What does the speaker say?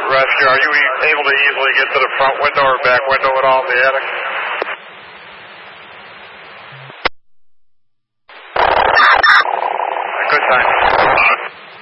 rescue. Are you able to easily get to the front window or back window at all in the attic? Good time.